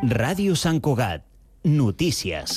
Ràdio Sant Cugat. Notícies.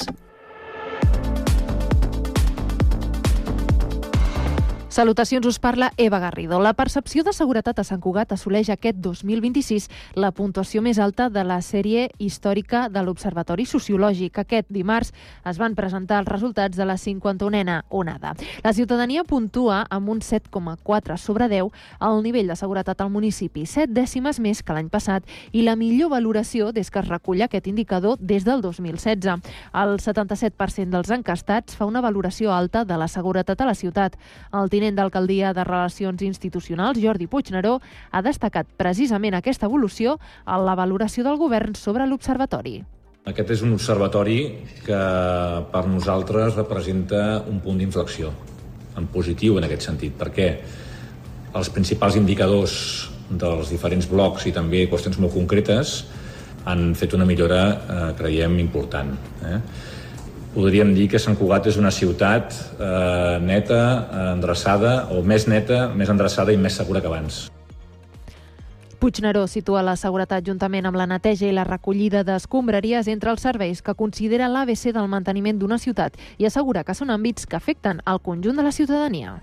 Salutacions, us parla Eva Garrido. La percepció de seguretat a Sant Cugat assoleix aquest 2026 la puntuació més alta de la sèrie històrica de l'Observatori Sociològic. Aquest dimarts es van presentar els resultats de la 51a onada. La ciutadania puntua amb un 7,4 sobre 10 al nivell de seguretat al municipi, 7 dècimes més que l'any passat i la millor valoració des que es recull aquest indicador des del 2016. El 77% dels encastats fa una valoració alta de la seguretat a la ciutat. El tinent d'alcaldia de Relacions Institucionals, Jordi Puigneró, ha destacat precisament aquesta evolució a la valoració del govern sobre l'observatori. Aquest és un observatori que per nosaltres representa un punt d'inflexió, en positiu en aquest sentit, perquè els principals indicadors dels diferents blocs i també qüestions molt concretes han fet una millora, creiem, important. Podríem dir que Sant Cugat és una ciutat neta, endreçada, o més neta, més endreçada i més segura que abans. Puigneró situa la seguretat juntament amb la neteja i la recollida d'escombraries entre els serveis que considera l'ABC del manteniment d'una ciutat i assegura que són àmbits que afecten al conjunt de la ciutadania.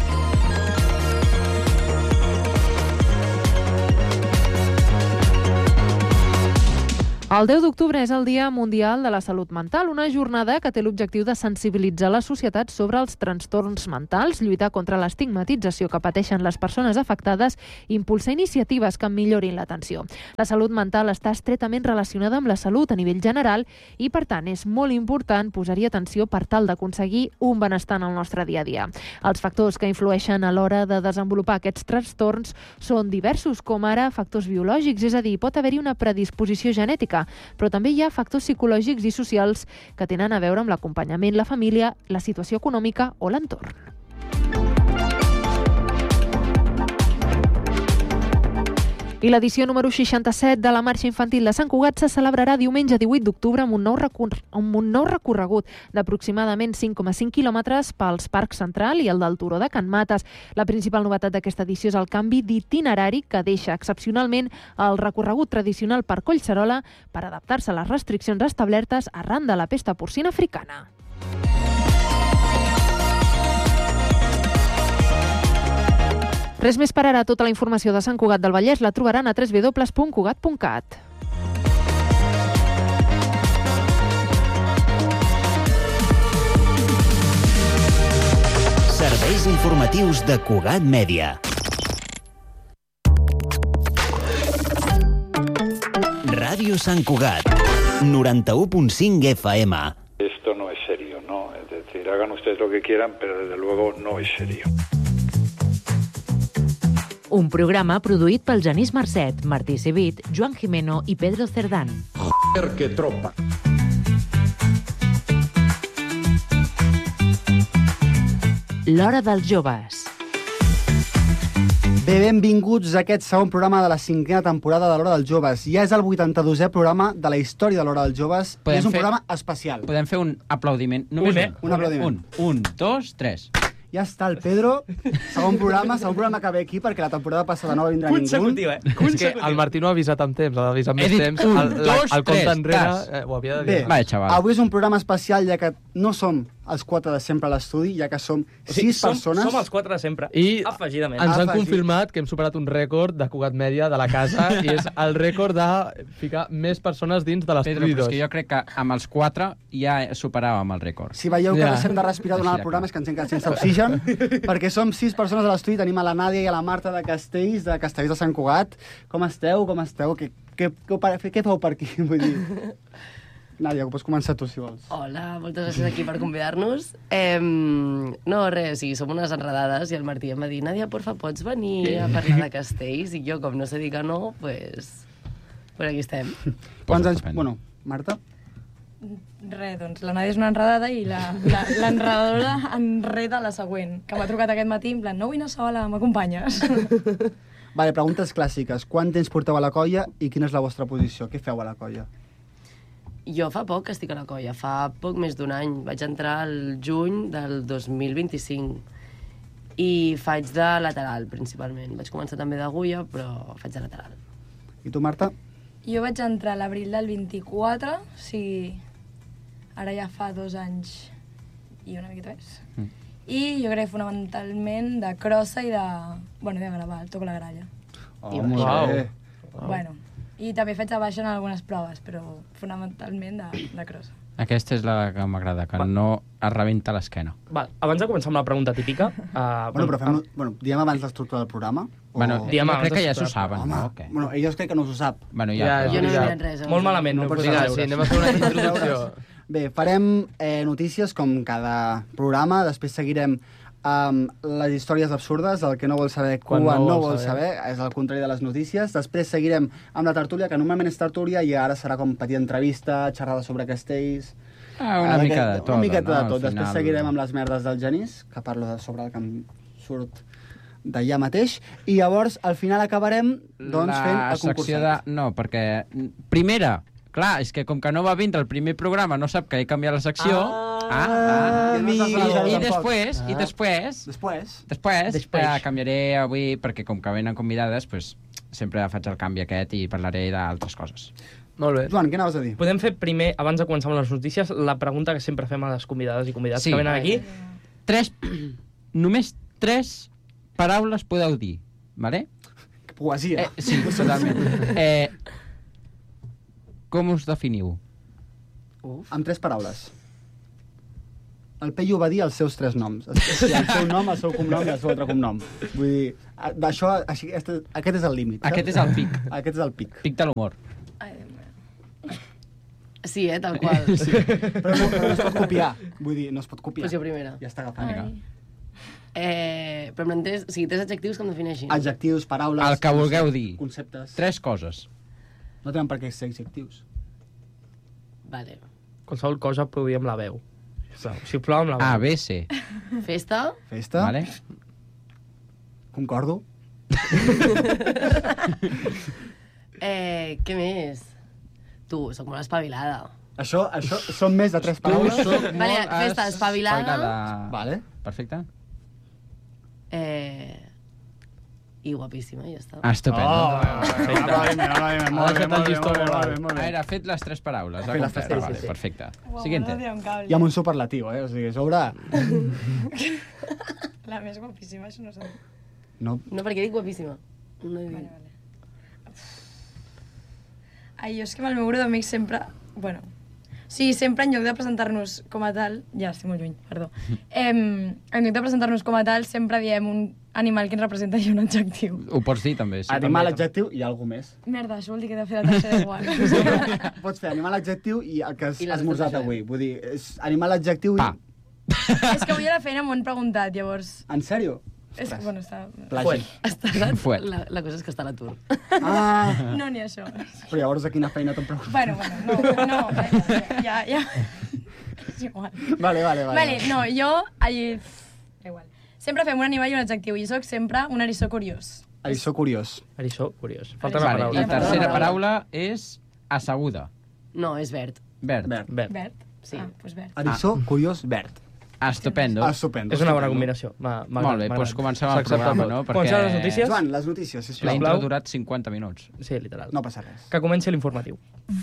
El 10 d'octubre és el Dia Mundial de la Salut Mental, una jornada que té l'objectiu de sensibilitzar la societat sobre els trastorns mentals, lluitar contra l'estigmatització que pateixen les persones afectades i impulsar iniciatives que millorin l'atenció. La salut mental està estretament relacionada amb la salut a nivell general i, per tant, és molt important posar-hi atenció per tal d'aconseguir un benestar en el nostre dia a dia. Els factors que influeixen a l'hora de desenvolupar aquests trastorns són diversos, com ara factors biològics, és a dir, pot haver-hi una predisposició genètica, però també hi ha factors psicològics i socials que tenen a veure amb l'acompanyament, la família, la situació econòmica o l'entorn. I l'edició número 67 de la Marxa Infantil de Sant Cugat se celebrarà diumenge 18 d'octubre amb un nou recorregut d'aproximadament 5,5 quilòmetres pels Parcs Central i el del Turó de Can Mates. La principal novetat d'aquesta edició és el canvi d'itinerari que deixa excepcionalment el recorregut tradicional per Collserola per adaptar-se a les restriccions establertes arran de la pesta porcina africana. Res més per ara. Tota la informació de Sant Cugat del Vallès la trobaran a www.cugat.cat. Serveis informatius de Cugat Mèdia. Ràdio Sant Cugat, 91.5 FM. Esto no es serio, ¿no? Es decir, hagan ustedes lo que quieran, pero desde luego no es serio. Un programa produït pel Genís Marcet, Martí Civit, Joan Jimeno i Pedro Cerdán. Joder, que tropa! L'Hora dels Joves. Bé, benvinguts a aquest segon programa de la 5a temporada de l'Hora dels Joves. Ja és el 82è programa de la història de l'Hora dels Joves i és un programa especial. Podem fer un aplaudiment? Només un aplaudiment. Un, dos, tres. Ja està el Pedro, segon programa que ve aquí perquè la temporada passada no va vindre ningú. Consecutiu, És que el Martí no ha avisat amb temps, ha avisat més temps. El compte enrere ho havia de dir. Bé, avui és un programa especial ja que no som els 4 de sempre a l'estudi, ja que som 6 persones. Som els 4 de sempre, i afegidament. Ens han confirmat que hem superat un rècord de Cugat Mèdia de la casa i és el rècord de ficar més persones dins de l'estudi 2. Pedro, però és que jo crec que amb els 4 ja superàvem el rècord. Si veieu que deixem de respirar durant el programa és que ens hem quedat sense oxigen, perquè som 6 persones a l'estudi, tenim a la Nàdia i a la Marta de Castells de Sant Cugat. Com esteu? Què feu per aquí? Vull dir... Nàdia, pots començar tu, si vols. Hola, moltes gràcies aquí per convidar-nos. No, res, sí, som unes enredades i el Martí em va dir, Nàdia, porfa, pots venir a parlar de Castells? I jo, com no sé dir que no, pues aquí estem. Quants anys... Bueno, Marta? Res, doncs la Nàdia és una enredada i l'enredadora enreda la següent, que m'ha trucat aquest matí en plan, no vull anar sola, m'acompanyes? Vale, preguntes clàssiques. Quant temps porteu a la colla i quina és la vostra posició? Què feu a la colla? Jo fa poc que estic a la colla, fa poc més d'un any. Vaig entrar al juny del 2025 i faig de lateral, principalment. Vaig començar també d'agulla, però faig de lateral. I tu, Marta? Jo vaig entrar a l'abril del 24, o sigui, ara ja fa 2 anys i una miqueta més. I jo crec fonamentalment de crossa i de... Bueno, de gravar, toco la gralla. Molt bé. Bueno, i també faig de baixa en algunes proves, però fonamentalment de crossa. Aquesta és la que m'agrada, que no es rebenta l'esquena. Abans de començar amb la pregunta típica... Diem abans l'estructura del programa? Bueno, crec que ja s'ho saben, no? Bueno, elles crec que no s'ho sap. Bueno, jo no he mirat res. Molt malament. No, sí, anem a fer una introducció. Bé, farem notícies com cada programa, després seguirem les històries absurdes, el que no vol saber quan no vol saber, és el contrari de les notícies. Després seguirem amb la tertúlia, que normalment és tertúlia, i ara serà com petita entrevista, xerrada sobre castells... Una mica de tot. Una miqueta de tot. Després seguirem amb les merdes del Genís, que parlo sobre el que em surt d'allà mateix, i llavors al final acabarem fent el concursat. No, perquè primera... Clar, és que com que no va vindre el primer programa, no sap que he canviat la secció. I després canviaré avui, perquè com que venen convidades, sempre faig el canvi aquest i parlaré d'altres coses. Molt bé. Joan, què anaves a dir? Podem fer primer, abans de començar amb les notícies, la pregunta que sempre fem a les convidades i convidats que venen aquí. Només 3 paraules podeu dir, vale? Poesia. Sí, totalment. Com us definiu? Amb 3 paraules. El Peyu va dir els seus 3 noms. El seu nom, el seu cognom i el seu altre cognom. Vull dir, d'això, aquest és el límit. Aquest és el pic. Aquest és el pic. Pic de l'humor. Sí, tal qual. Sí. Però no es pot copiar. Vull dir, no es pot copiar. Posició primera. Ja està agafant. Però m'entens? O sigui, 3 adjectius que em defineixin. Adjectius, paraules... El que vulgueu dir. Conceptes. 3 coses. No tenen per què ser adjectius. Vale. Qualsevol cosa produir amb la veu. Sisplau, amb la veu. A, B, C. Festa. Festa. Vale. Concordo. Què més? Tu, soc molt espavilada. Això són més de 3 paraules. Vale, festa, espavilada. Vale. Perfecte. I guapíssima, ja està. Estupendo. Molt bé. Ara, fet les 3 paraules. Perfecte. Siguiente. I amb un superlatiu, o sigui, sobre... La més guapíssima, això no sé. No, perquè dic guapíssima. No he dit. Vale. Ai, jo és que amb el meu grup d'amics sempre... Bueno, sí, sempre en lloc de presentar-nos com a tal... Ja, estic molt lluny, perdó. En lloc de presentar-nos com a tal, sempre diem un animal que ens representa i un adjectiu. Ho pots dir, també. Sí, animal, adjectiu i alguna més. Merda, això vol dir que he de fer la tercera igual. Pots fer animal, adjectiu i el que has esmorzat avui. Vull dir, és animal, adjectiu i... Pa. És que avui a la feina m'ho han preguntat, llavors... En sèrio? És que, bueno, està... Plagi. La cosa és que està a l'atur. No, ni això. Però llavors a quina feina t'han preguntat? Bueno, no, ja. És igual. Vale, no, jo... Igual. Sempre fem un animal i un adjectiu, i jo soc sempre un eriçó curiós. Eriçó curiós. Eriçó curiós. Falta una paraula. I tercera paraula és asseguda. No, és verd. Verd. Verd? Sí. Doncs verd. Eriçó curiós verd. Estupendo. Estupendo. És una bona combinació. Molt bé, doncs comencem el programa, no? Comencem les notícies? Joan, les notícies, sisplau. La intro ha durat 50 minuts. Sí, literal. No passa res. Que comenci l'informatiu.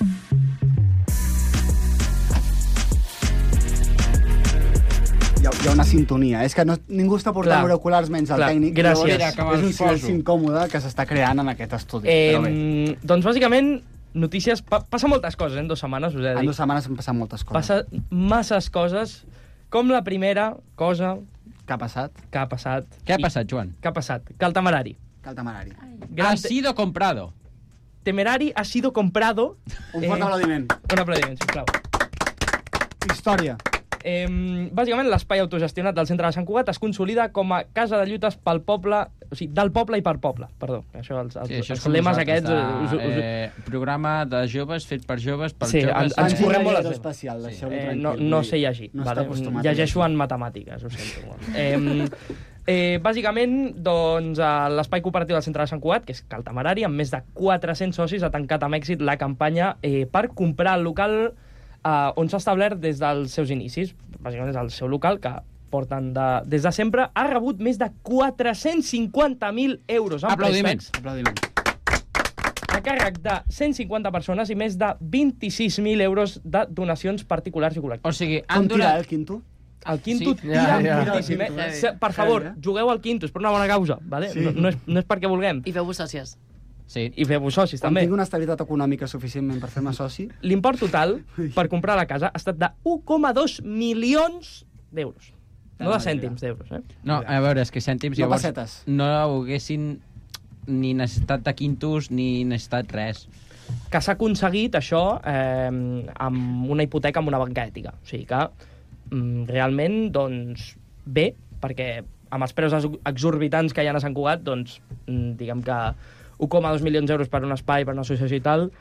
Hi ha una sintonia. És que ningú està portant auriculars menys el tècnic. Gràcies. És un silenci incòmode que s'està creant en aquest estudi. Doncs bàsicament, notícies... Passa moltes coses en 2 setmanes, us he de dir. En 2 setmanes han passat moltes coses. Passa masses coses, com la primera cosa... Què ha passat? Què ha passat, Joan? Què ha passat? Que el temerari. Ha sido comprado. Temerari ha sido comprado... Un fort aplaudiment. Un aplaudiment, sisplau. Història. Bàsicament, l'espai autogestionat del centre de Sant Cugat es consolida com a casa de lluites pel poble, o sigui, del poble i per poble, perdó. Això, els lemes aquests... Programa de joves, fet per joves, per joves... Sí, ens correm molt especial, no sé llegir, llegeixo en matemàtiques, ho sento. Bàsicament, doncs, l'espai cooperatiu del centre de Sant Cugat, que és Cal Temerari, amb més de 400 socis, ha tancat amb èxit la campanya per comprar el local on s'ha establert des dels seus inicis. Bàsicament és el seu local, que porten des de sempre. Ha rebut més de 450.000 euros en préstecs. Aplaudiment. a càrrec de 150 persones i més de 26.000 euros de donacions particulars i col·lectives. O sigui, Com tira el quinto? El quinto tira moltíssim. Per favor, jugueu al quinto, és per una bona causa. Vale? Sí. No és perquè vulguem. I feu-vos sòcies. Sí. I feu-vos socis, Quan també. tinc una estabilitat econòmica suficientment per fer-me soci... L'import total per comprar la casa ha estat de 1,2 milions d'euros. No de cèntims d'euros, eh? No, a veure, és que cèntims No llavors pessetes. no haguessin ni necessitat de quintos ni necessitat res. Que s'ha aconseguit això amb una hipoteca amb una banca ètica. O sigui que realment, doncs, bé, perquè amb els preus exorbitants que hi ha a Sant Cugat, doncs, diguem que 1,2 milions d'euros per un espai, per una associació i tal,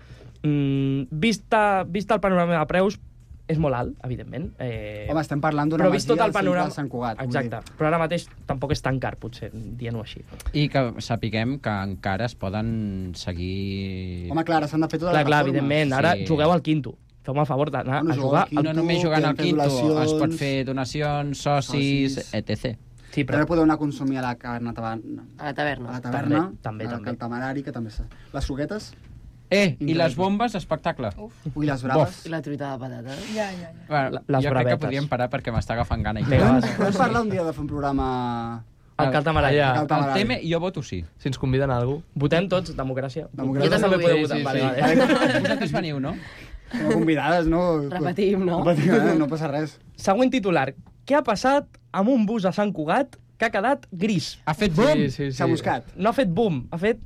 vist el panorama de preus, és molt alt, evidentment. Home, estem parlant d'una masia al centre de Sant Cugat. Exacte, però ara mateix tampoc és tan car, potser, dient-ho així. I que sapiguem que encara es poden seguir... Home, clar, s'han de fer totes les Clar, reformes. evidentment, ara jugueu al quinto. Feu-me el favor d'anar a jugar. No només jugant al quinto, es pot fer donacions, socis, etc. Sí, però... També podeu anar a consumir a la taverna. A la taverna. A la taverna, també. al Tamarari, que també... Les suguetes... I les bombes, espectacle. Ui, les braves. I la truita de patata. Ja. Bueno, Les jo crec que bravetes. podríem parar perquè m'està agafant gana. Podem parlar un dia de fer un programa... El Caltamarari. El tema, jo voto sí. Si ens conviden a algú. Votem tots, democràcia. Democràcia. Jo també podeu votar. Vale. Vosaltres veniu, no? No convidades, no? Repetim, no? No passa res. Següent titular. Què ha passat amb un bus a Sant Cugat que ha quedat gris? Ha fet boom! S'ha buscat. No ha fet boom, ha fet...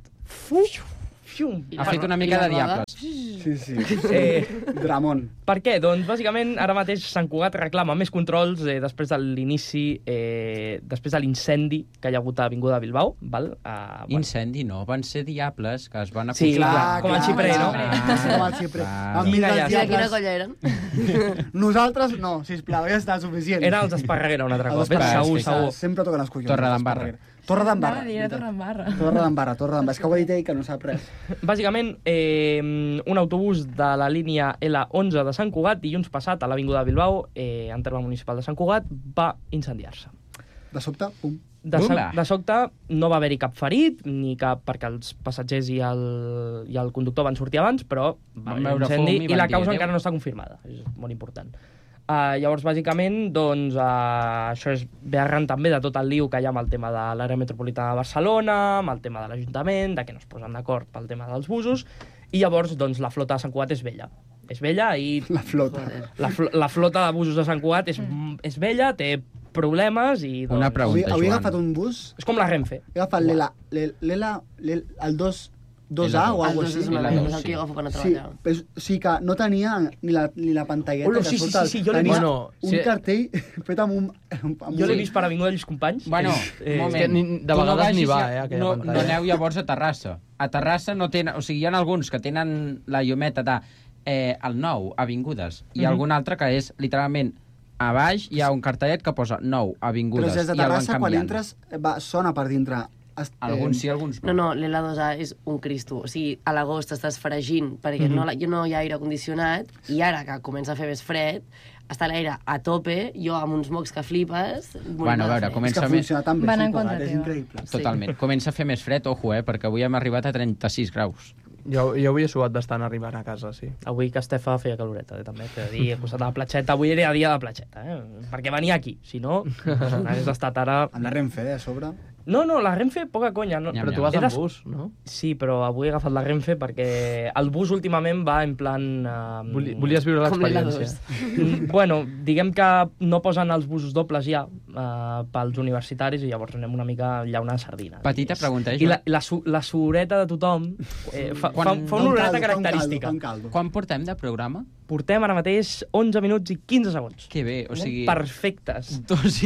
Ha fet una mica de diables. Sí. Dramón. Per què? Doncs, bàsicament, ara mateix Sant Cugat reclama més controls després de l'inici, després de l'incendi que hi ha hagut a Avinguda de Bilbao. Val? Incendi, no. Van ser diables que es van Sí, apostar. com el xiprer, no? Com el xiprer. Ja, quina colla eren? Nosaltres no, sisplau, ja està suficient. Eren els Esparreguera un altre cop. Segur. Sempre toquen els collons. Torredembarra. Torredembarra. Torredembarra. És que ho ha dit ell que no sap res. Bàsicament, un autobús de la línia L11 de Sant Cugat, dilluns passat, a l'Avinguda de Bilbao, en terme municipal de Sant Cugat, va incendiar-se. De sobte, pum. De sobte no va haver-hi cap ferit, ni cap, perquè els passatgers i el conductor van sortir abans, però va haver un incendi i la causa encara no està confirmada. És molt important. Llavors, bàsicament, doncs, això ve arran també de tot el liu que hi ha amb el tema de l'àrea metropolitana de Barcelona, amb el tema de l'Ajuntament, de que no es posen d'acord pel tema dels busos, i llavors, doncs, la flota de Sant Cugat és vella. És vella i... La flota. La flota de busos de Sant Cugat és vella, té problemes i... Doncs... Una pregunta, Avui he Joan. agafat un bus... És com la Renfe. He agafat el 2A o alguna cosa així. És el que jo agafo per anar a treballar. Sí, o sigui que no tenia ni la pantalleta Hola, que sí, surt sí, jo l'he tenia vist. un cartell fet amb un... Jo l'he vist per Avinguda Lluís Companys. Bueno, un moment. que de vegades ni va, aquella no pantalla. aneu llavors a Terrassa. A Terrassa no tenen... O sigui, hi ha alguns que tenen la llumeta de el 9, Avingudes, i algun altre que és, literalment, a baix hi ha un cartellet que posa 9, Avingudes, Però des de i el van Terrassa, quan canviant. entres, sona per dintre. Alguns sí, alguns no. No, l'L2A és un cristo. O sigui, a l'agost estàs fregint perquè no hi ha aire condicionat i ara que comença a fer més fred, està l'aire a tope, jo amb uns mocs que flipes... Bueno, a veure, comença És que funciona tan bé, Van en Sant contra Cugat, és teva. increïble. Totalment. Comença a fer més fred, ojo, perquè avui hem arribat a 36 graus. Jo avui he suat bastant arribant a casa, sí. Avui que Estefa feia caloreta, també, t'he de dir, al costat de la platxeta. Avui era dia de platxeta, perquè venia aquí. Si no, hagués estat ara... Amb la Renfe, a sobre. No, la Renfe, poca conya. No. Però tu vas amb bus, no? Sí, però avui he agafat la Renfe perquè el bus últimament va en plan... Volies viure l'experiència. Bueno, diguem que no posen els busos dobles ja pels universitaris i llavors anem una mica allà una sardina. Petita pregunta, I la sureta de tothom fa una horeta característica. Quan portem de programa? Portem ara mateix 11 minuts i 15 segons. Que bé, o sigui... Perfectes.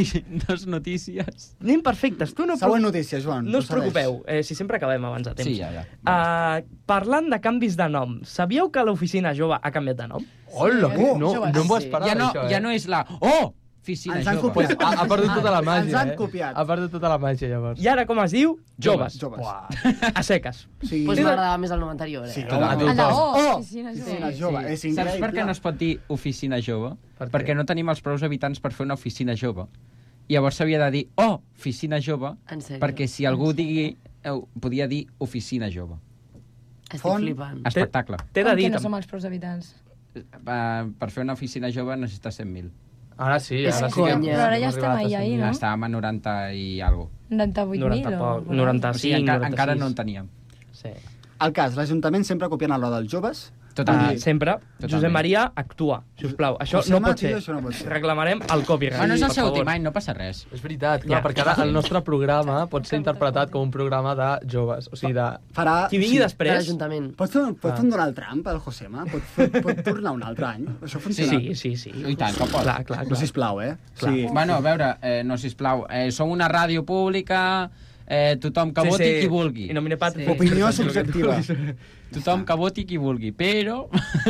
Dos notícies. Anem perfectes. Tu no Següent notícia, Joan. No us preocupeu, si sempre acabem abans de temps. Sí, ja. Parlant de canvis de nom, sabíeu que l'oficina jove ha canviat de nom? Hola, no em ho esperava, això, Ja no és la... Oh! Oficina Ens han jove. copiat. Ha perdut tota la màgia, Ens han copiat. Ha perdut tota la màgia, llavors. I ara com es diu? Joves. Joves. A seques. Sí. Pues m'agradava més el nom anterior, Sí, A A la O, Oh! oficina Oficina jove. jove. És Saps increïble. per què no es pot dir oficina jove? Per què? Perquè no tenim els prous habitants per fer una oficina jove. Llavors s'havia de dir, oh, oficina jove, En sèrio? perquè si algú digui, podia dir oficina jove. Estic flipant. Espectacle. T'he de dir... Que no som els prous habitants. Per fer una oficina jove necessites 100.000. Ara sí, És ara sí que... conya. Però ara ja estem ahí, no? Estàvem a 90 i algo. 98.000 o... 95, o sigui, encara no en teníem. Sí. El cas, l'Ajuntament sempre copiant el lo dels joves. Sempre. Josep Maria, actua, sisplau. Això no pot ser. Reclamarem el copyright. No és el seu últim any, no passa res. És veritat, clar, perquè ara el nostre programa pot ser interpretat com un programa de joves. O sigui, de... Farà... Qui vingui després... De l'Ajuntament. Pots fer un Donald Trump, el Josema? Pot tornar un altre any? Això funciona? Sí. I tant, que pot. Clar. No, sisplau, Sí. Bueno, a veure, no, sisplau, som una ràdio pública, tothom que voti qui vulgui. I no mire pat... Opinió subjectiva. Tothom que voti qui vulgui, però...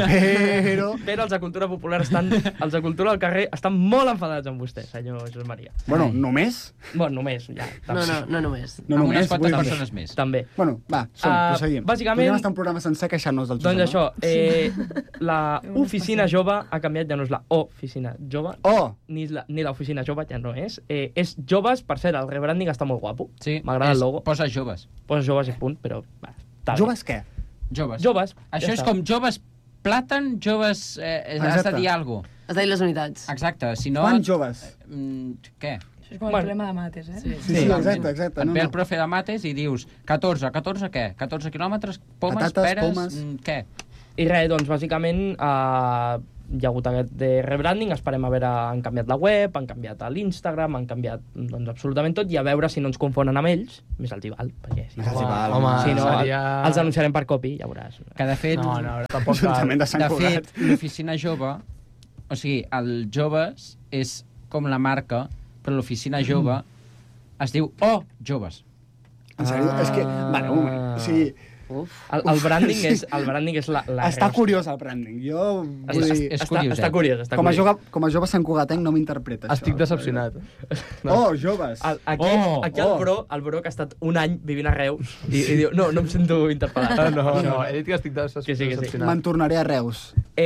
Però els de Cultura Popular els de Cultura al carrer estan molt enfadats amb vostè, senyor Josep Maria. Bueno, només? Bueno, només, ja. No només. No amb només, unes quantes persones més. També. Bueno, va, proseguim. Bàsicament... Podríem estar un programa sencer queixant-nos del Josep. Doncs això, la oficina jove ha canviat, ja no és la oficina jove, ni l'oficina jove, ja no és. És joves, per cert, el rebranding està molt guapo. Sí, m'agrada el logo. Posa joves. Posa joves i punt, però... Joves què? Joves. Això és com joves plàtan, joves... has de dir alguna cosa. Has de dir les unitats. Exacte, si no... Quants joves? Què? Això és com el problema de mates, eh? Sí, exacte. Et ve el profe de mates i dius 14 què? 14 quilòmetres, pomes, patates, peres, pomes. Què? I res, doncs, bàsicament, hi ha hagut aquest de rebranding, esperem a veure, han canviat la web, han canviat l'Instagram, han canviat doncs, absolutament tot, i a veure si no ens confonen amb ells, més el Tibal, perquè si no, si no els anunciarem per copy, ja veuràs. Que de fet, tampoc de fet, l'oficina jove, o sigui, els joves és com la marca, però l'oficina jove es diu joves. En sèrio? És que, bueno, o sigui... El branding és la... Està curiós el branding. Jo vull dir... És curiós. Està curiós. Com a jove santcugatenc no m'interpreta això. Estic decepcionat. Joves. Aquí el bro que ha estat un any vivint a Reus i diu, no em sento interpel·lat. No, he dit que estic decepcionat. Me'n tornaré a Reus.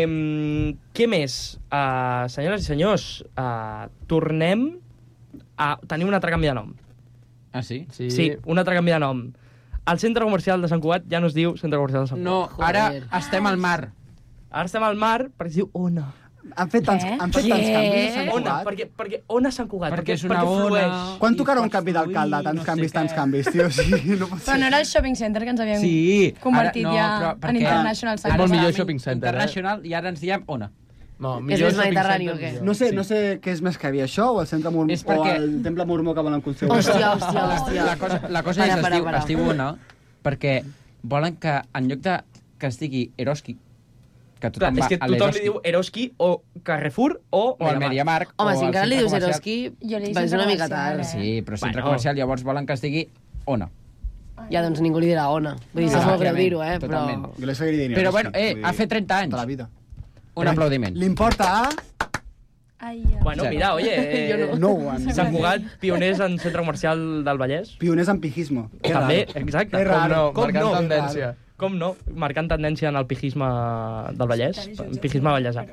Què més? Senyores i senyors, tornem a tenir un altre canvi de nom. Ah, sí? Sí, un altre canvi de nom. El centre comercial de Sant Cugat ja no es diu centre comercial de Sant Cugat. No, ara estem al mar. Ara estem al mar perquè es diu Ona. Han fet tants canvis a Sant Cugat. Perquè Ona Sant Cugat. Perquè és una ona... Quan tocarà un canvi d'alcalde? Tants canvis, tio. Però no era el shopping center que ens havíem convertit ja en International Center. És molt millor shopping center, International, i ara ens diem Ona. No, és més mediterrani o què? No sé què és més que havia, això o el centre mormó o el temple mormó que volen construir. Hòstia. La cosa és que es diu Ona perquè volen que en lloc de que es digui Eroski, que tothom va a l'Eroski. És que tothom li diu Eroski o Carrefour o el Mediamarkt. Home, si encara li dius Eroski, vas una mica tard. Sí, però centre comercial llavors volen que es digui Ona. Ja, doncs ningú li dirà Ona. Vull dir, és molt greu dir-ho, Totalment. Jo li seguiria dient Però bueno, ha fet 30 anys. Tota la vida. Un aplaudiment. L'importa Bueno, mira, oye, Sant Cugat, pioners en centre comercial del Vallès. Pioners en pijismo. També, exacte. Marcant tendència. Com no, marcant tendència en el pijisme del Vallès, pijisme vallèsà.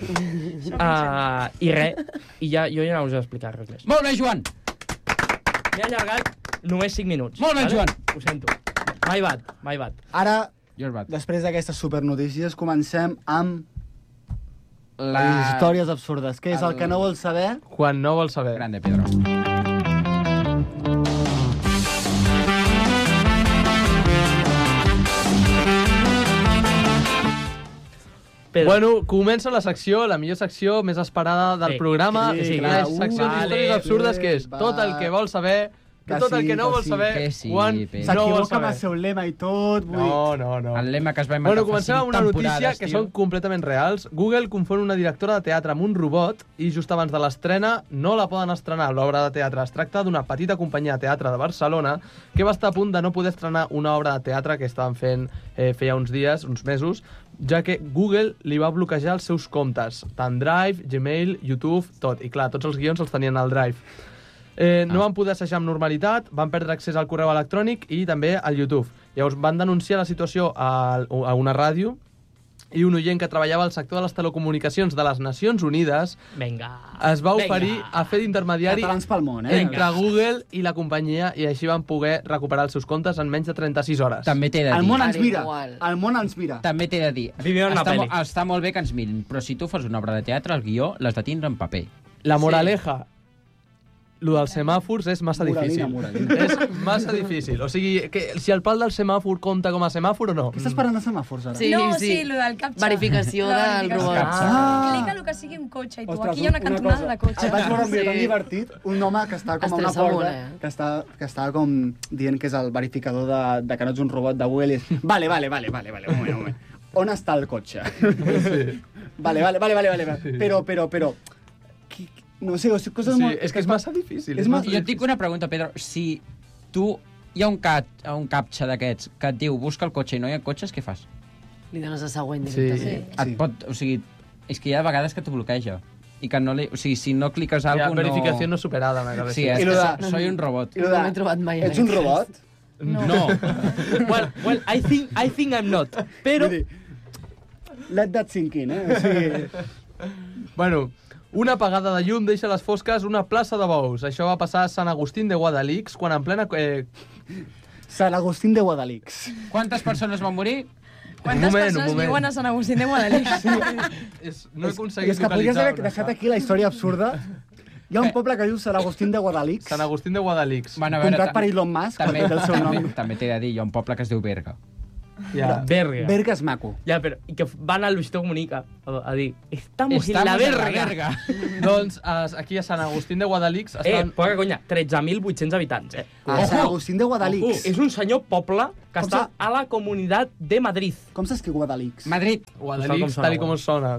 I res, jo ja no us he explicat res més. Molt bé, Joan! M'he allargat només 5 minuts. Molt bé, Joan! Ho sento. My bad. Ara, després d'aquestes supernotícies, comencem amb les històries absurdes. Què és el que no vols saber? Quan no vols saber. Grande, Pedro. Bueno, comença la secció, la millor secció més esperada del programa. La secció d'històries absurdes, que és tot el que vols saber... tot el que no vols saber quan no vols saber. S'equivoca amb el seu lema i tot. No. El lema que es va inventar comencem amb una notícia que són completament reals. Google confon una directora de teatre amb un robot i just abans de l'estrena no la poden estrenar l'obra de teatre. Es tracta d'una petita companyia de teatre de Barcelona que va estar a punt de no poder estrenar una obra de teatre que estaven fent feia uns dies, uns mesos, ja que Google li va bloquejar els seus comptes, tant Drive, Gmail, YouTube, tot. I clar, tots els guions els tenien al Drive. No van poder assajar amb normalitat, van perdre accés al correu electrònic i també al YouTube. Llavors van denunciar la situació a una ràdio i un oient que treballava al sector de les telecomunicacions de les Nacions Unides es va oferir a fer d'intermediari entre Google i la companyia, i així van poder recuperar els seus comptes en menys de 36 hores. També t'he de dir. El món ens mira. El món ens mira. També t'he de dir. Està molt bé que ens mirin, però si tu fas una obra de teatre, el guió l'has de tindre en paper. La moraleja, lo dels semàfors és massa difícil. És massa difícil. O sigui, que si el pal del semàfor compta com a semàfor o no? Què estàs parlant de semàfors, ara? Sí, lo del captxa. Verificació del robot. Clica el que sigui un cotxe i tu. Aquí hi ha una cantonada de cotxe. El vaig veure un vídeo tan divertit, un home que està com a una porta, que està com dient que és el verificador de que no ets un robot de Google i és, vale, un moment. On està el cotxe? Vale. Però... No sé, coses molt... És que és massa difícil. Jo et dic una pregunta, Pedro. Si hi ha un captcha d'aquests que et diu busca el cotxe i no hi ha cotxes, què fas? Li dones a següent directament. O sigui, és que hi ha vegades que t'ho bloqueja. I que no li... O sigui, si no cliques alguna cosa, verificació no superada, m'ha Sí, és que soy un robot. No m'he trobat mai. Ets un robot? No. Well, I think I'm not. Però... Let that sink in, O sigui... Bueno... Una apagada de llum deixa a les fosques una plaça de bous. Això va passar a Sant Agustín de Guadalix, quan en plena... Sant Agustín de Guadalix. Quantes persones van morir? Quantes persones viuen a Sant Agustín de Guadalix? No he aconseguit localitzar. És que podries haver deixat aquí la història absurda. Hi ha un poble que diu Sant Agustín de Guadalix. Sant Agustín de Guadalix. Comprat per Elon Musk, perquè té el seu nom. També t'he de dir, hi ha un poble que es diu Berga. Berga és maco. Ja, però i que van al Luisito Comunica a dir, estamos en la verga. Doncs aquí a Sant Agustín de Guadalix... Poca conya, 13.800 habitants, Sant Agustín de Guadalix. És un senyor poble que està a la Comunitat de Madrid. Com s'escriu Guadalix? Madrid. Guadalix, tal com sona.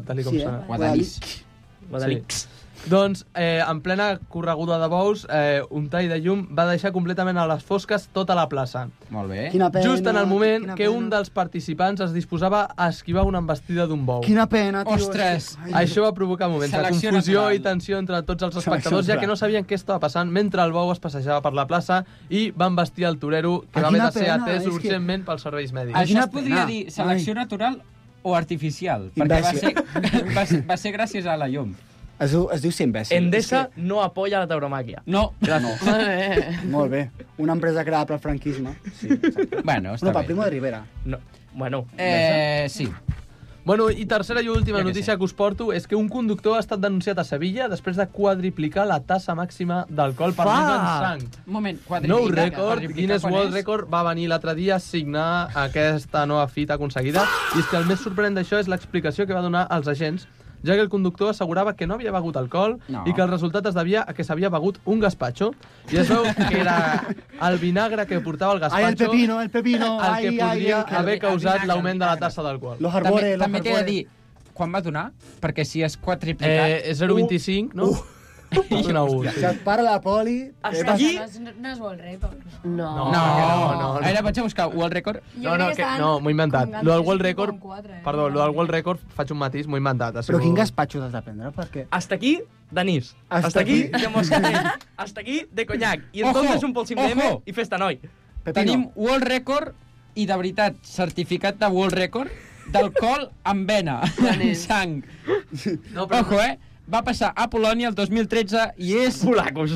Guadalix. Doncs, en plena correguda de bous, un tall de llum va deixar completament a les fosques tota la plaça. Molt bé. Quina pena, just en el moment que un dels participants es disposava a esquivar una embestida d'un bou. Quina pena, tio. Ostres! Això va provocar moments de confusió i tensió entre tots els espectadors, ja que no sabien què estava passant mentre el bou es passejava per la plaça i va embestir el torero, que va haver de ser atès urgentment pels serveis mèdics. Això es podria dir selecció natural o artificial, perquè va ser gràcies a la llum. Es diu ser imbècil. Endesa no apoya la tauromàquia. No. Molt bé. Una empresa creada pel franquisme. Sí, bueno, està bé. Per Primo de Rivera. No. Bueno. Sí. Bueno, i tercera i última notícia que us porto és que un conductor ha estat denunciat a Sevilla després de quadriplicar la tassa màxima d'alcohol permesa en sang. Un moment, Nou rècord, Guinness World Record va venir l'altre dia a signar aquesta nova fita aconseguida, i és que el més sorprenent d'això és l'explicació que va donar als agents, ja que el conductor assegurava que no havia begut alcohol i que el resultat es devia a que s'havia begut un gazpacho. I es veu que era el vinagre que portava el gazpacho el pepino, el que podria haver causat l'augment de la tassa d'alcohol. També t'he de dir, quan va donar? Perquè si és quadriplicat... És 0,25, no? Una U. Si et para la poli... Hasta aquí... No és World Record. No. Ara vaig a buscar World Record. No, m'ho he inventat. Lo del World Record... Perdó, lo del World Record faig un matís, m'ho he inventat. Però quin gazpacho t'has de prendre? Perquè... Hasta aquí d'anís. Hasta aquí de moscatell. Hasta aquí de conyac. I entonces un polsim d'M i festa noi. Tenim World Record i, de veritat, certificat de World Record d'alcohol amb vena, amb sang. Ojo, va passar a Polònia el 2013 i és... Polacos.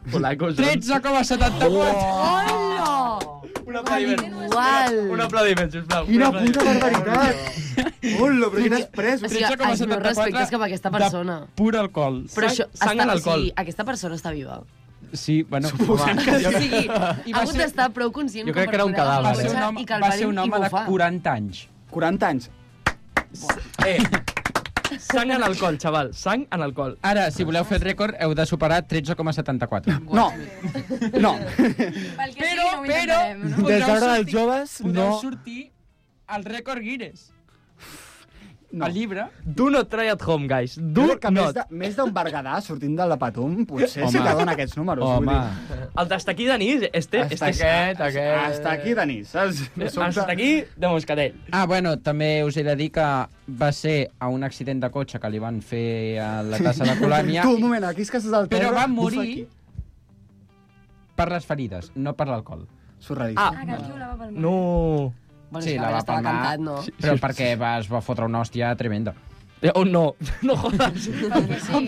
13,74. Hola! Un aplaudiment. Igual. Un aplaudiment, sisplau. Quina puta barbaritat! Hola, però quin express. O sigui, els meus respectes cap a aquesta persona. De pur alcohol. Però això, sang en alcohol. O sigui, aquesta persona està viva. Sí, bueno... Suposant que sí. O sigui, ha hagut d'estar prou conscient... Jo crec que era un cadàver. Va ser un home de 40 anys. 40 anys. Sang en alcohol, xaval. Sang en alcohol. Ara, si voleu fer el rècord, heu de superar 13,74. No. Però... Des d'ara dels joves, no... Podeu sortir al rècord Guinness. No. El llibre. Do not try at home, guys. Do not. Més d'un Berguedà sortint de la Patum, potser sí que dona aquests números. Home. El d'hasta aquí d'anís, Hasta aquí d'anís, saps? Hasta aquí de moscatell. Bueno, també us he de dir que va ser a un accident de cotxe que li van fer a la tassa de Colònia. Tu, un moment, aquí és que estàs al terra... Però va morir per les ferides, no per l'alcohol. Surrealista. Que el tio la va pel mar. No. Bueno, Sí, és que la va estava palmar, cantat, no? però perquè es va fotre una hòstia tremenda. Oh, no, no jodas. Perquè sí,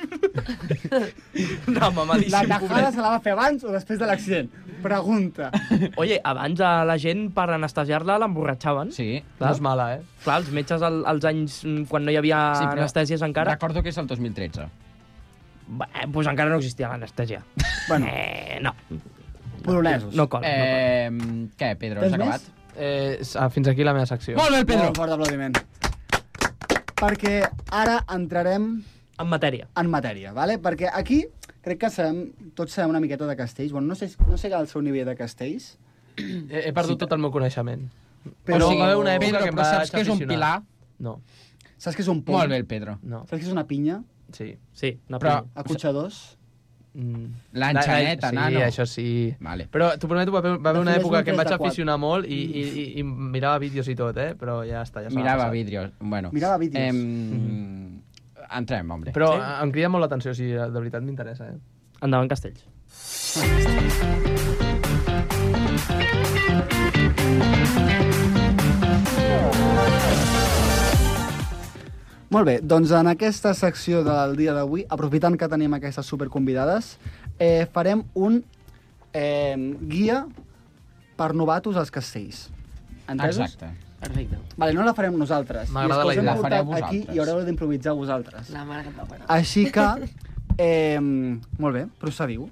No, mamadíssim. La tajada se la va fer abans o després de l'accident? Pregunta. Oye, abans a la gent per anestesiar-la l'emborratxaven. Sí. Clar. No és mala, Clar, els metges als anys quan no hi havia anestèsies encara... Recordo que és el 2013. Pues encara no existia l'anestèsia. Bueno. No. Polonesos. No cola. Què, Pedro, Tens has més? acabat? Fins aquí la meva secció. Molt bé, el Pedro! Molt fort aplaudiment. Perquè ara entrarem... En matèria. En matèria, vale? Perquè aquí crec que tots sabem una miqueta de castells. Bueno, no sé el seu nivell de castells. He perdut tot el meu coneixement. Però va haver una època Pedro, que em però vaig saps què és un aficionar. pilar? No. Saps què és un pont? Molt bé, el Pedro. No. Saps què és una pinya? Sí. Sí, una Però- pinya. Acotxadors? L'enxaneta, sí, nano. Sí, això sí. Vale. Però t'ho prometo, va haver una Defineix època un que em vaig 3 de 4. aficionar molt i mirava vídeos i tot, però ja està. Ja se m'ha Mirava passat. vídeos. Bueno, Mirava vídeos. Entrem, hombre. Però em crida molt l'atenció, o sigui, de veritat m'interessa, Endavant, Castells. Molt bé, doncs en aquesta secció del dia d'avui, aprofitant que tenim aquestes superconvidades, farem un guia per novatos als castells. Entesos? Exacte. Perfecte. Vale, no la farem nosaltres. M'agrada I és que la us hem idea. La fareu portat aquí vosaltres. i haureu d'improvisar vosaltres. La mare que et va parar. Així que, molt bé, procediu.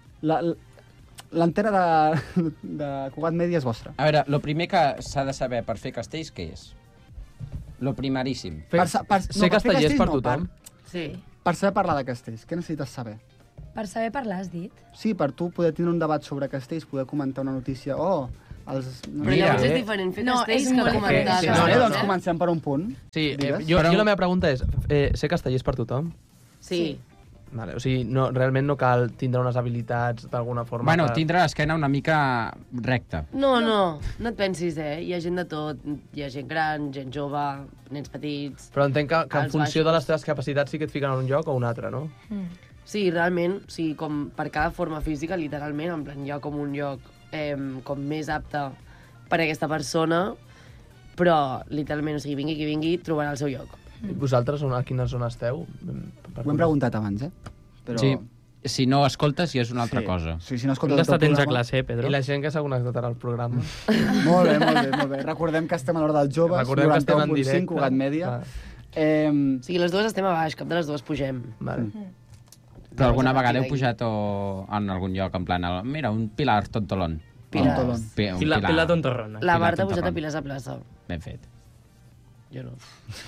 L'antena de Cugat Mèdia és vostra. A veure, el primer que s'ha de saber per fer castells, què és? Lo primaríssim. Ser castellers per tothom. Sí. Per saber parlar de castells, què necessites saber? Per saber parlar, has dit? Sí, per tu poder tenir un debat sobre castells, poder comentar una notícia, els... Però llavors és diferent fer No, castells és que molt comentar. Sí, no, doncs comencem per un punt. Sí, Digues. jo la meva pregunta és, ser castellers per tothom? Sí. Vale, o sigui, no, realment no cal tindre unes habilitats d'alguna forma... Bueno, tindre l'esquena una mica recta. No et pensis, Hi ha gent de tot. Hi ha gent gran, gent jove, nens petits... Però entenc que en Alts, funció baixos. de les teves capacitats sí que et fiquen en un lloc o un altre, no? Sí, realment, com per cada forma física, literalment, en plan, hi ha com un lloc com més apte per a aquesta persona, però, literalment, vingui qui vingui, trobarà el seu lloc. I vosaltres, a quina zona esteu? Ho hem preguntat abans, Però... Sí, si no escoltes ja és una altra cosa. Sí, si no Hem escoltes d'estar el teu atents a programa... classe, Pedro. I la gent que s'ha connectat ara al programa. Molt bé, molt bé. Recordem que estem a l'hora dels joves, Recordem que estem en 91.5, directe. Cugat Mèdia. Clar. O sigui, les dues estem a baix, cap de les dues pugem. Vale. Però alguna vegada heu pujat en algun lloc, en plan, mira, un pilar tontolón. Pilars. Un Pilar tontorrona. La Pilar Marta ha pujat tontorrón. a Pilars a plaça. Ben fet. Jo no.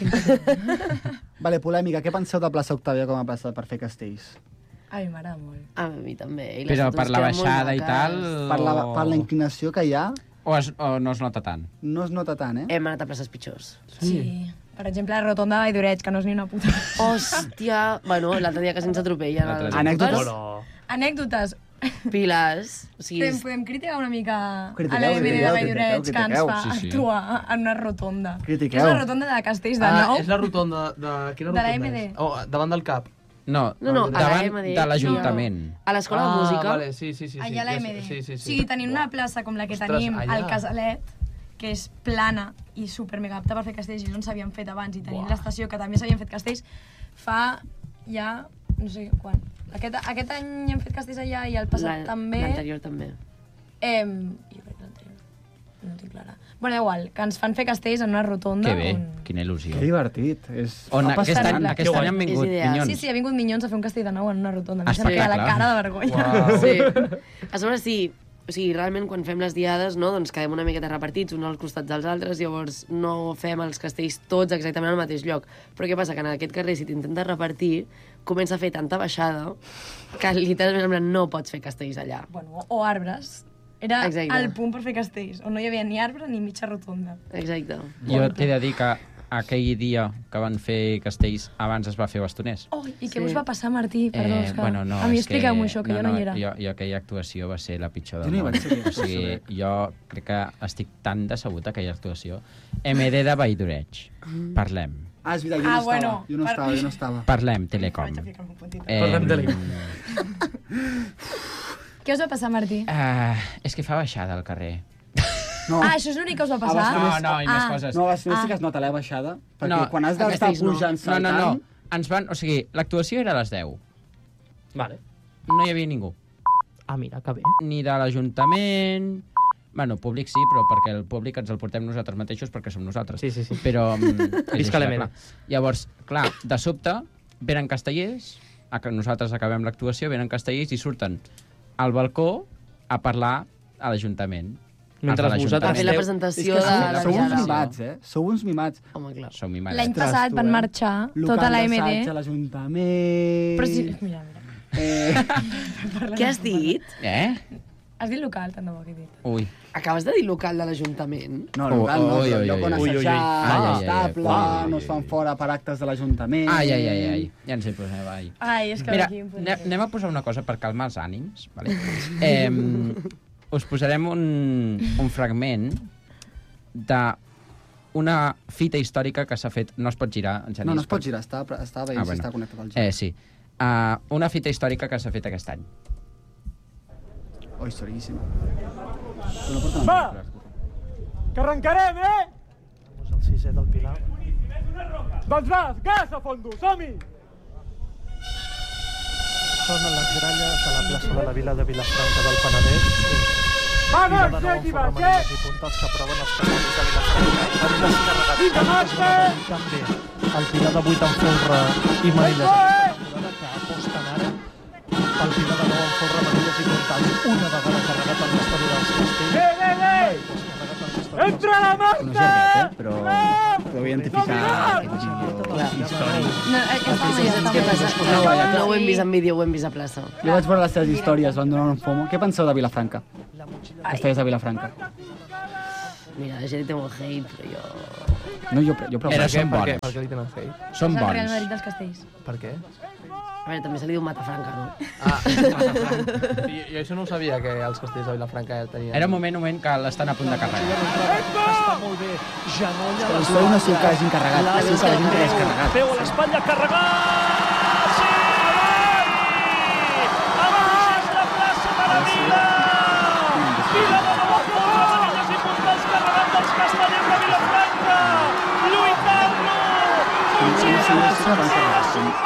Vale, polèmica. Què penseu de plaça Octàvia com a plaça per fer castells? A mi m'agrada molt. A mi també. I les Però fotos per la queden molt baixada i maques. tal... Per la inclinació que hi ha, O no es nota tant? no es nota tant, Hem anat a places pitjors. Sí. Per exemple, la rotonda de Valldoreig, que no és ni una puta. Hòstia! Bueno, l'altre dia que se'ns atropellen. L'altre els dia. Anècdotes? autocars. Anècdotes. Pilars. O sigui, Podem criticar una mica Critiqueu, a l'AMD de critiqueu, Valldoreig, que ens critiqueu. fa Sí, sí. actuar en una rotonda. Critiqueu. És la rotonda de Castells de Nou. És la rotonda de... Quina De la rotonda MD. és? Oh, davant del CAP. No, No, a la davant MD. de l'Ajuntament. a l'escola de música... Vale, sí. Allà a la ja sé, MD. Sí. O sigui, tenint una plaça com la que Ostres, tenim allà. al Casalet, que és plana i super mega apta per fer castells, i és on s'havien fet abans, i tenint l'estació, que també s'havien fet castells, fa ja, no sé quan. Aquest any hem fet castells allà i el passat també. L'anterior també. Jo crec que l'anterior. No ho tinc clara. Bueno, igual, que ens fan fer castells en una rotonda. Que bé, on... quina il·lusió. Que divertit. On Ha aquest passat. any han vingut És ideal. Minyons. Sí, ha vingut Minyons a fer un castell de nou en una rotonda. Ah, Em sembla que a la espectacle. cara de vergonya. Uau. Sí. A sobre sí, o sigui, realment quan fem les diades, no, doncs quedem una miqueta repartits, uns als costats dels altres, llavors no fem els castells tots exactament al mateix lloc. Però què passa? Que en aquest carrer, si t'intentes repartir, comença a fer tanta baixada que literalment no pots fer castells allà. Bueno, o arbres. Era Exacte. el punt per fer castells, on no hi havia ni arbre ni mitja rotonda. Exacte. Jo t'he de dir que aquell dia que van fer castells abans es va fer bastoners. Oh, i què us va passar, Martí? Perdó, és que... Bueno, no, a mi és que- expliqueu-m'ho això, que jo no hi era. Jo aquella actuació va ser la pitjor Jo del no hi món. vaig ser. O sigui, jo crec que estic tan decebut aquella actuació. MD de Valldoreig. Parlem. Ah, és veritat, jo no estava. bueno, Jo no estava. Parlem, Telecom. Vaig a ficar-me un puntito. Parlem Telecom. Què us va passar, Martí? És que fa baixada al carrer. No. Això és l'únic que us va passar? No, i més coses. No, a Bastioners sí que es nota la baixada, perquè quan has d'estar pujant saltant... No. Ens van... O sigui, l'actuació era a les 10. Vale. No hi havia ningú. Ah, mira, que bé. Ni de l'Ajuntament... Bueno, públic sí, però perquè el públic ens el portem nosaltres mateixos perquè som nosaltres. Sí. Però... Visca l'Emene. Llavors, clar, de sobte, venen castellers, nosaltres acabem l'actuació, venen castellers i surten al balcó a parlar a l'Ajuntament. Mentre vosaltres... A fer la presentació de la Sou uns Diada. mimats, Sou uns mimats. Home, clar. Som mimats. L'any passat van marxar tota la MD. Local d'assaig a l'Ajuntament... Però si... Mira. Què has dit? Has dit local, tant de bo que he dit. Ui. Acabes de dir local de l'Ajuntament? No, local no, el lloc on assajar, estable, no es fan fora per actes de l'Ajuntament... Ai, ja ens hi posem, ai. Ai, és que mira, aquí... anem a posar una cosa per calmar els ànims, vale? Us posarem un fragment d'una fita històrica que s'ha fet... No es pot girar, en Genís. No es pot girar, està bé, està connectat al gir. Sí. Una fita històrica que s'ha fet aquest any. Oh, històriquíssima. Va! Que arrencarem, Vamos al 6è del Pilar. Doncs va, gas a fondo, som-hi! Sonen les gralles a la plaça de la Vila de Vilafranca del Penedès. Vamos, I Jeki, va, i puntals que aproven els castells de Vilafranca. Han descarregat també el Pilar de 8 en folre i Manilles. Que aposten ara pel Pilar de 9 en folre, Manilles i puntals. Una vegada carregat el l'estadi dels castells. Entra la marca! No és llarguet, però podeu identificar aquest vídeo històric. No ho hem vist en vídeo, ho hem vist a plaça. Jo vaig veure les seves històries, van donar un FOMO. Què penseu de Vilafranca? Castellers de Vilafranca. Mira, la gent té molt hate, però jo... No, jo prou. Era som bons. Per què li tenen hate? Som És el Real bons. Madrid dels castells. Per què? A veure, també se li diu Matafranca, no? Jo això no ho sabia, que els castells de Vilafranca tenien... Era un moment que l'estan a punt de carregar. Està molt bé. Genoll a Això no sé que hagin carregat, sí que hagin descarregat. Peu a l'espatlla, carregar! Sí! Abans la plaça de la Vila! Vila de nou folre, Manilles i puntals carregant dels castellers de Vilafranca! Lluitant-lo! Fugint a la sortida,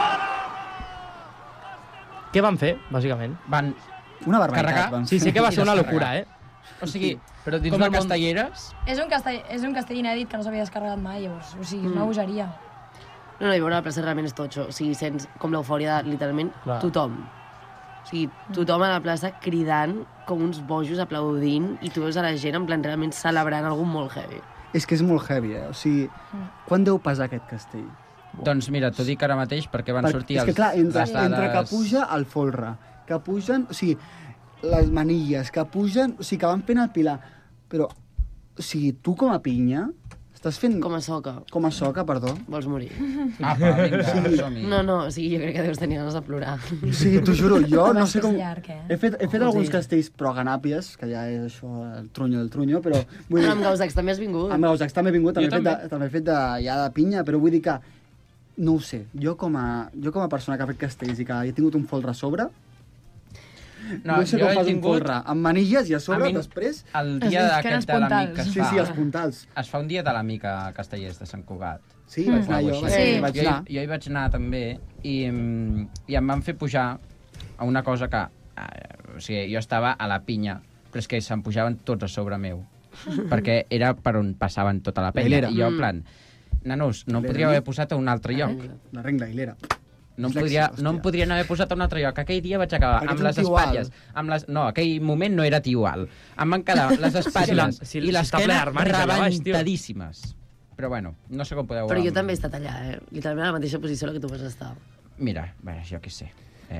Què van fer, bàsicament? Van una barbaritat. Carregar? Sí, sí que va ser una locura, O sigui, però dins com a del món... castelleres... És un castell inèdit que no s'havia descarregat mai, llavors. O sigui, una bogeria. No, i veure la plaça realment és totxo. O sigui, sents com l'eufòria de, literalment, tothom. O sigui, tothom a la plaça cridant com uns bojos, aplaudint, i tu veus a la gent en plan realment celebrant algú molt heavy. És que és molt heavy, O sigui, quan deu pesar aquest castell? Doncs mira, t'ho dic ara mateix perquè van sortir és que clar, les dades... entre que puja el folre, que pugen, o sigui, les manilles, que pugen, o sigui, que van fent el pilar, però, o sigui, tu com a pinya, estàs fent... Com a soca. Com a soca, perdó. Vols morir. Apa, vinga, som-hi. No, o sigui, jo crec que deus tenir ganes de plorar. O sigui, t'ho juro, jo no sé com... Llarg, He fet alguns castells pro-ganàpies, que ja és això, el trunyo del trunyo, però... Però amb Gausacs també has vingut. Amb Gausacs també he vingut, també he fet ja de pinya, però vull dir que no ho sé, jo com a persona que ha fet castells i que he tingut un folre a sobre, no sé com fas un folre amb manilles i a sobre, després... El dia d'aquest de l'amic que es fa... Sí, els puntals. Es fa un dia de l'amic a Castellers de Sant Cugat. Sí, vaig anar jo. Jo hi vaig anar també i em van fer pujar a una cosa que... O sigui, jo estava a la pinya, però és que se'n pujaven tots a sobre meu, perquè era per on passaven tota la penya. I jo, en plan... Nanos, no em podria haver posat a un altre lloc. La regla hilera. No em podrien haver posat a un altre lloc. Aquell dia vaig acabar amb les espatlles. No, aquell moment no era tiual. Em van quedar les espatlles i l'esquena rebentadíssimes. Però bueno, no sé com podeu... Però jo també he estat allà, literalment a la mateixa posició en la que tu vas estar. Mira, jo què sé.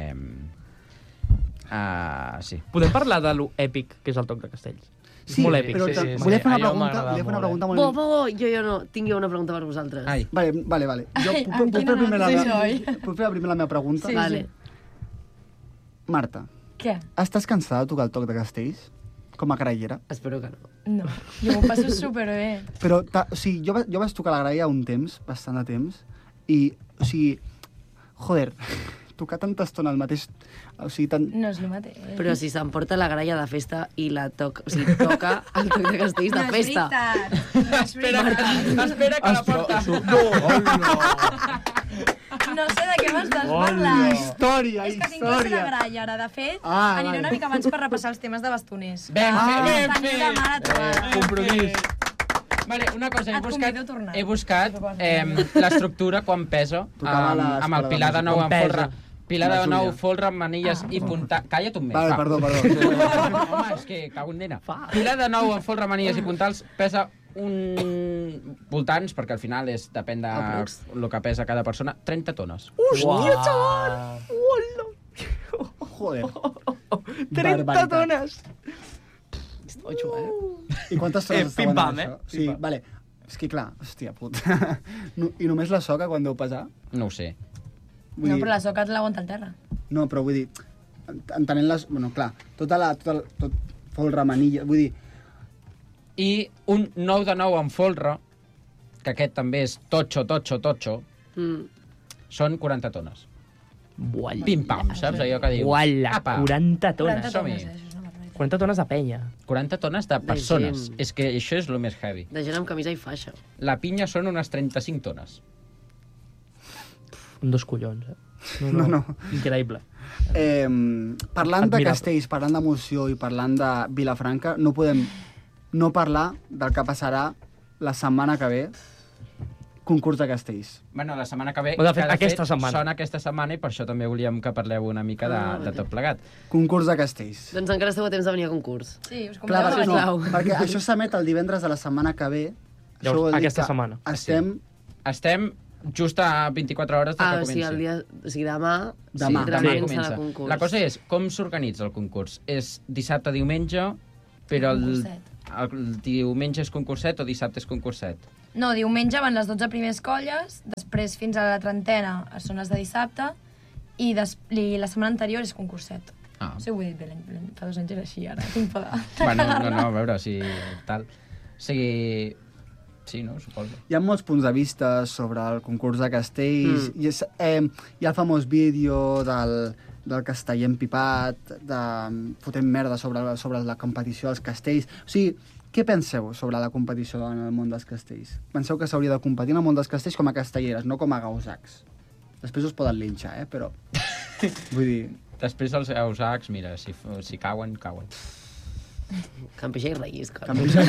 Sí. Podem parlar de lo èpic que és el Toc de Castells? Sí, molt èpic. Però volia fer una pregunta molt... Jo no, tinc jo una pregunta per vosaltres. Vale. Jo puc fer primer la meva pregunta? Sí. Vale. Marta. Què? Estàs cansada de tocar el Toc de Castells? Com a graellera? Espero que no. No, jo m'ho passo superbé. Però, o sigui, jo vaig tocar la graella un temps, bastant de temps, i, o sigui, joder, tocar tanta estona el mateix... O sigui, tant... No és el mateix. Però si s'emporta la gralla de festa i la toca... O sigui, toca el toc de castells de festa. No és veritat. Espera que la porta. No sé de què m'estàs parlant. Història, És que tinc classe de gralla, ara. De fet, aniré una mica abans per repassar els temes de bastoners. Ben fet. Tenia mare trobada. Compromís. Vale, una cosa, Et convido a tornar. he buscat l'estructura quan pesa amb el Pilar de Nou en folre. Pilar de Nou, folre amb manilles i puntals... Calla't un mes, Vale, va. perdó. Home, és que cago en nena. Pilar de Nou en folre amb manilles i puntals pesa voltants, perquè al final depèn de el que pesa cada persona, 30 tones. Hòstia, xaval! Joder. 30 tones! Ocho, I quantes tones estaven pim-pam, això? Sí, vale. És que clar, hòstia puta. I només la soca quan deu pesar? No ho sé. No, però la soca l'aguanta al terra. No, però vull dir, entenent les... Bueno, clar, tot folre, manilla... Vull dir... I un 9 de 9 en folre, que aquest també és totxo, són 40 tones. Bualla. Pim-pam, saps allò que dius? Bualla, 40 tones. 40 tones, 40 tones de penya. 40 tones de persones. gent. És que això és el més heavy. De gent amb camisa i faixa. La pinya són unes 35 tones. Dos collons, eh? No. Increïble. Parlant de castells, parlant d'emoció i parlant de Vilafranca, no podem no parlar del que passarà la setmana que ve, concurs de castells. Bueno, la setmana que ve... De fet, aquesta setmana. Sona aquesta setmana i per això també volíem que parleu una mica de tot plegat. Concurs de castells. Doncs encara esteu a temps de venir a concurs. Sí, us Clar, convideu. perquè, perquè això s'emet el divendres de la setmana que ve. Això vol dir aquesta que setmana. Estem just a 24 hores de que comenci. O sigui, el dia... O sigui, demà... Demà. Demà comença comença. el concurs. La cosa és, com s'organitza el concurs? És dissabte, diumenge, però el diumenge és concurset o dissabte és concurset? No, diumenge van les 12 primers colles, després fins a la trentena són les de dissabte, i la setmana anterior és concurset. Ah. Sí, ho he dit bé, fa 2 anys era així, ara tinc por de... Bueno, no, a veure si tal... O sigui... Sí, no? Suposo. Hi ha molts punts de vista sobre el concurs de castells. Hi ha el famós vídeo del casteller empipat, de fotent merda sobre la competició dels castells. O sigui, què penseu sobre la competició en el món dels castells? Penseu que s'hauria de competir en el món dels castells com a castelleres, no com a gausacs? Després us poden linxar, però... Vull dir... Després els gausacs, mira, si cauen, cauen. Campeja i rellisca.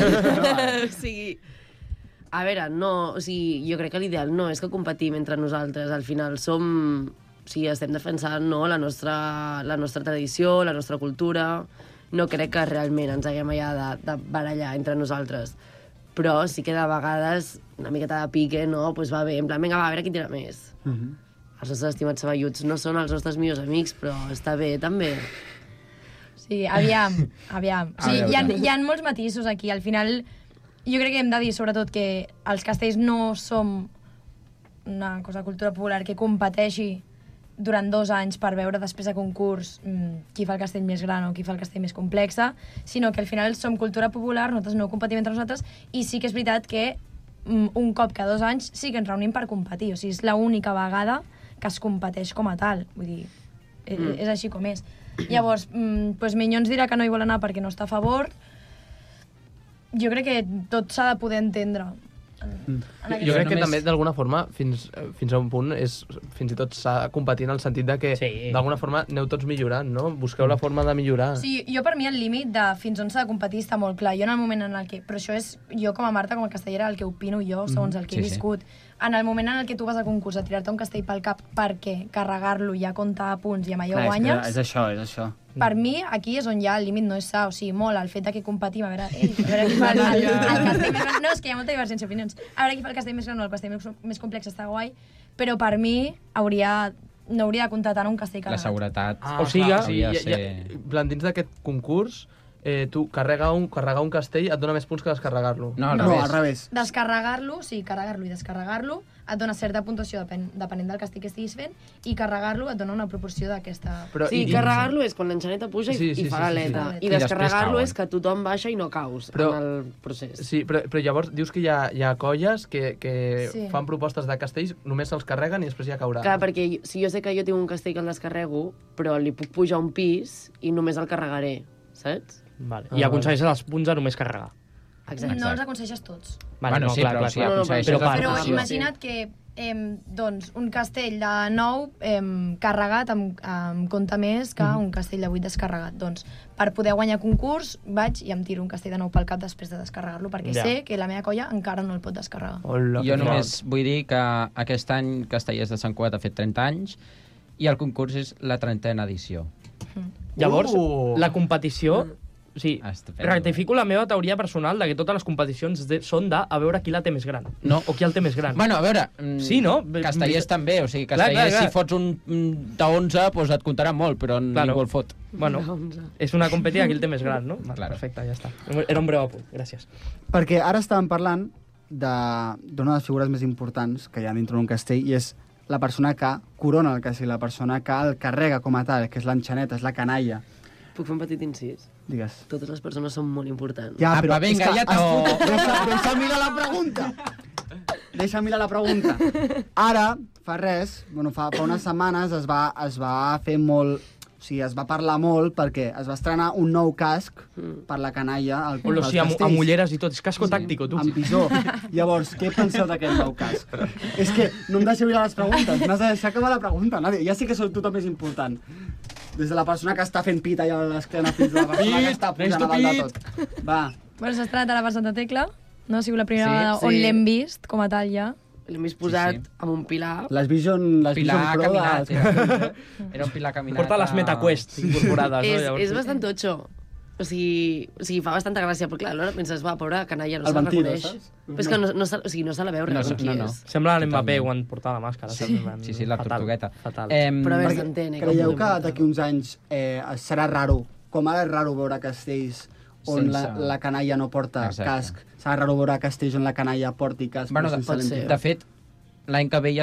O sigui... A veure, no, o sigui, jo crec que l'ideal no és que competim entre nosaltres. Al final som... O sigui, estem defensant la nostra tradició, la nostra cultura. No crec que realment ens haguem allà de barallar entre nosaltres. Però sí que de vegades una miqueta de pique, no? Pues va bé, en plan, vinga, va, a veure qui tira més. Els nostres estimats saballuts no són els nostres millors amics, però està bé, també. Sí, aviam. O sigui, hi ha molts matisos aquí. Al final... Jo crec que hem de dir, sobretot, que els castells no som una cosa de cultura popular que competeixi durant 2 anys per veure després de concurs qui fa el castell més gran o qui fa el castell més complexa, sinó que al final som cultura popular, nosaltres no competim entre nosaltres, i sí que és veritat que un cop cada 2 anys sí que ens reunim per competir. O sigui, és l'única vegada que es competeix com a tal. Vull dir, és així com és. Llavors, Minyons dirà que no hi vol anar perquè no està a favor. Jo crec que tot s'ha de poder entendre. Jo crec que també, d'alguna forma, fins a un punt, fins i tot s'ha de competir en el sentit de que, d'alguna forma, aneu tots millorant, no? Busqueu la forma de millorar. Sí, jo per mi el límit de fins on s'ha de competir està molt clar. Jo en el moment en el que... Però això és jo com a Marta, com a castellera, el que opino jo, segons el que he viscut. En el moment en el que tu vas a concurs a tirar-te un castell pel cap perquè carregar-lo ja compta a punts i amb allò guanyes... És això. Per mi, aquí és on ja el límit no és sa. O sigui, molt el fet de que competim, a veure qui fa el castell més gran. No, és que hi ha molta divergència d'opinions. A veure qui fa el castell més gran o el castell més complex està guai, però per mi no hauria de comptar tant un castell carregat. La seguretat. O sigui, dins d'aquest concurs, tu carregar un castell et dona més punts que descarregar-lo. No, al revés. Descarregar-lo, carregar-lo i descarregar-lo et dona certa puntuació depenent del castell que estiguis fent, i carregar-lo et dona una proporció d'aquesta... Sí, carregar-lo és quan l'enxaneta puja i fa l'aleta. I descarregar-lo és que tothom baixa i no caus en el procés. Sí, però llavors dius que hi ha colles que fan propostes de castells, només se'ls carreguen i després ja caurà. Clar, perquè si jo sé que jo tinc un castell que el descarrego, però li puc pujar un pis i només el carregaré, saps? Vale. I aconsegueixes els punts a només carregar. Exacte. No els aconsegueixes tots. Vale, bueno, sí, però si aconsegueixes... Però imagina't que doncs, un castell de 9 carregat em compta més que un castell de 8 descarregat. Doncs, per poder guanyar concurs, vaig i em tiro un castell de 9 pel cap després de descarregar-lo, perquè sé que la meva colla encara no el pot descarregar. Jo només vull dir que aquest any Castellers de Sant Cugat ha fet 30 anys i el concurs és la 30a edició. Llavors, la competició... O sigui, rectifico la meva teoria personal de que totes les competicions són de a veure qui la té més gran. No. O qui el té més gran. Bueno, a veure, sí, no? Castellers també, o sigui, Castellers si fots un de 11 doncs et comptarà molt, però ningú el fot. Bueno, és una competició qui el té més gran, no? Perfecte, ja està. Era un breu apunt, gràcies. Perquè ara estàvem parlant d'una de les figures més importants que hi ha dintre d'un castell, i és la persona que corona el castell, la persona que el carrega com a tal, que és l'enxaneta, és la canalla. Puc fer un petit incís? Digues. Totes les persones són molt importants. Ja, però vinga, ja deixa mirar la pregunta. Deixa mirar la pregunta. Ara, fa res, fa unes setmanes es va fer molt... O sigui, es va parlar molt perquè es va estrenar un nou casc per la canalla al castells. Amb ulleres i tot, és casco tàctico, tu. Amb pisó. Llavors, què penseu d'aquest nou casc? És que no em deixeu mirar les preguntes, m'has de deixar acabar la pregunta, Nadia. Ja sé que sou tu també és important. Des de la persona que està fent pit allà a l'esquena fins a la persona que està pujant a dalt de tot. Va. Bueno, s'ha estrenat ara per Santa Tecla, no? Ha sigut la primera vegada on l'hem vist com a tal ja. L'hem vist posat amb un pilar. Les Vision Pro era un pilar caminat. Porta les MetaQuest incorporades. És bastant totxo. O sigui, fa bastanta gràcia, però clar, alhora penses, pobre canalla, no se la reconeix. Però és que no se la veu realment qui és. Sembla l'Mbappé quan portava la màscara. Sí, la tortugueta. Però a veure, s'entén. Creieu que d'aquí uns anys serà raro, com ara és raro veure castells on la canalla no porta casc, serà raro veure castells on la canalla porti casc? De fet, l'any que ve ja